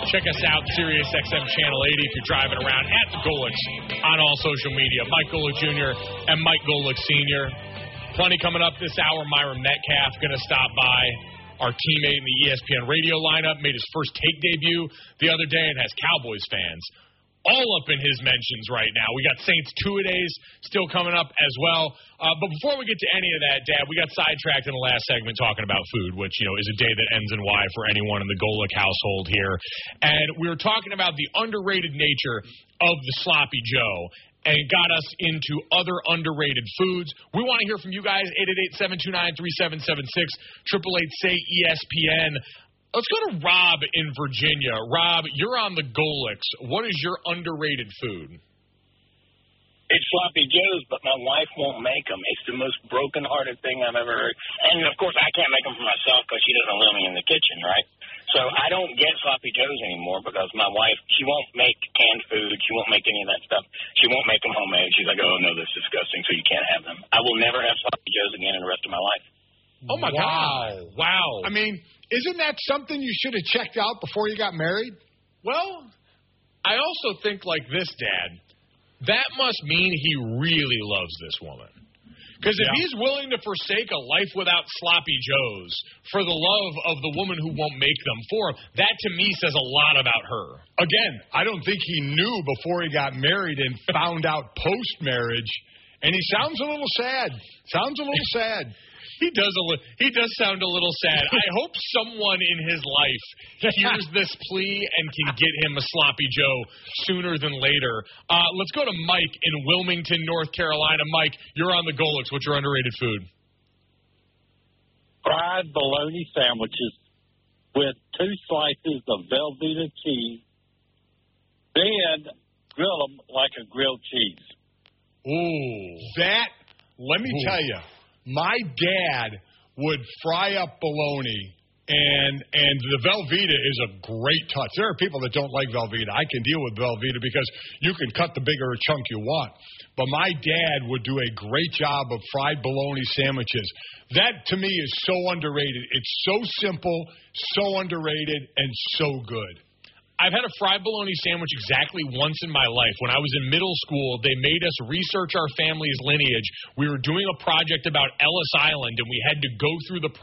Check us out, Sirius XM Channel 80 if you're driving around, at the Golics on all social media. Mike Golick Jr. and Mike Golick Sr. Plenty coming up this hour. Myron Metcalf going to stop by. Our teammate in the ESPN radio lineup made his first take debut the other day and has Cowboys fans all up in his mentions right now. We got Saints two-a-days still coming up as well. But before we get to any of that, Dad, we got sidetracked in the last segment talking about food, which, is a day that ends in Y for anyone in the Golick household here. And we were talking about the underrated nature of the Sloppy Joe and got us into other underrated foods. We want to hear from you guys, 888-729-3776, 888-SAY-ESPN. Let's go to Rob in Virginia. Rob, you're on the Golics. What is your underrated food? It's Sloppy Joe's, but my wife won't make them. It's the most broken-hearted thing I've ever heard. And, of course, I can't make them for myself because she doesn't let me in the kitchen, right? So I don't get Sloppy Joe's anymore because my wife, she won't make canned food. She won't make any of that stuff. She won't make them homemade. She's like, oh, no, that's disgusting, so you can't have them. I will never have Sloppy Joe's again in the rest of my life. Oh, my God. Wow. I mean, isn't that something you should have checked out before you got married? Well, I also think like this, Dad. That must mean he really loves this woman. Because if he's willing to forsake a life without Sloppy Joes for the love of the woman who won't make them for him, that to me says a lot about her. Again, I don't think he knew before he got married and found out post-marriage. And he sounds a little sad. He does sound a little sad. I hope someone in his life hears this plea and can get him a Sloppy Joe sooner than later. Let's go to Mike in Wilmington, North Carolina. Mike, you're on the Golics. What's your underrated food? Fried bologna sandwiches with 2 slices of Velveeta cheese, then grill them like a grilled cheese. Ooh. Let me tell you. My dad would fry up bologna, and the Velveeta is a great touch. There are people that don't like Velveeta. I can deal with Velveeta because you can cut the bigger chunk you want. But my dad would do a great job of fried bologna sandwiches. That, to me, is so underrated. It's so simple, so underrated, and so good. I've had a fried bologna sandwich exactly once in my life. When I was in middle school, they made us research our family's lineage. We were doing a project about Ellis Island, and we had to go through the